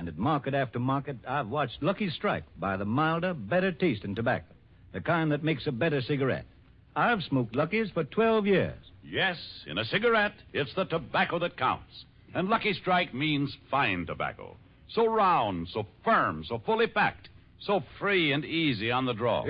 And at market after market, I've watched Lucky Strike buy the milder, better tasting tobacco, the kind that makes a better cigarette. I've smoked Lucky's for 12 years. Yes, in a cigarette, it's the tobacco that counts. And Lucky Strike means fine tobacco. So round, so firm, so fully packed, so free and easy on the draw.